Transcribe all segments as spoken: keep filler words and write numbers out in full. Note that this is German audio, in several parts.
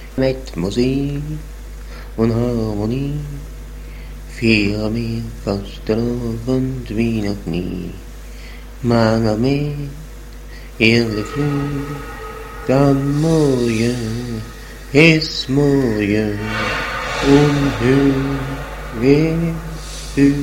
Mit Musik und Harmonie feiern wir Fastenabend wie noch nie. Mange med hele Flug am Morgen ist Morgen und Höhe Höhe.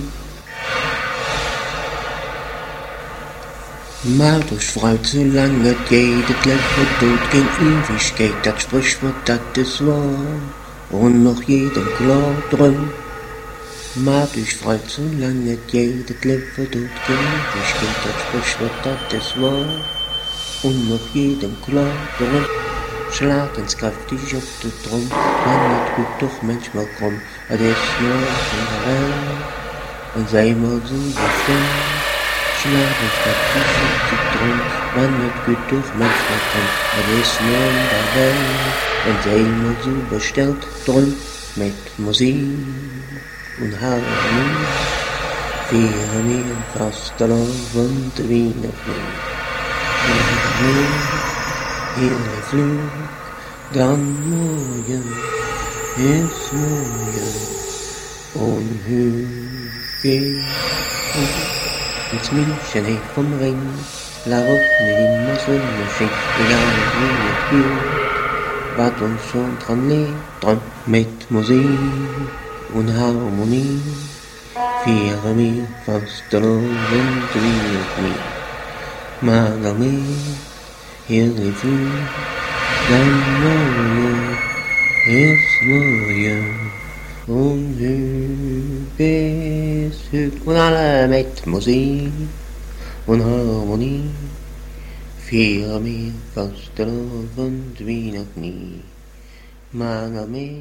Macht euch frei, zu lange geht, das Leben tut kein Ewigkeit, das Sprichwort, das ist wahr, und noch jedem klar drin. Macht euch frei, zu lange geht, das Leben tut kein Ewigkeit, das Sprichwort, das ist wahr, und noch jedem klar drin. Schlag ins kräftig auf den Drum, man wird gut doch manchmal krumm, das ist nur in der Welt, und sei mal so bestimmt. Schlag ins kräftig auf den Drum, man wird gut doch manchmal krumm, das ist nur in der Welt, und sei mal so bestellt drum, mit Musik und Harmonie, feiern wir Fastenabend wie noch nie. Hele Flug am Morgen ist Morgen und Hügel. Ins München hey vom Ring, la Route immer so Maschine, egal wie es geht, wat uns schon dran liegt, dran mit Musik und Harmonie, feiern wir Fastenabend wie noch nie. Mager mit hele Flug am Morgen ist Morgen und Hügel ist Hügel. Und alle mit Musik und Harmonie feiern wir Fastenabend wie noch nie. Mager mit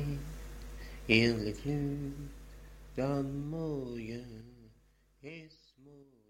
hele Flug am Morgen ist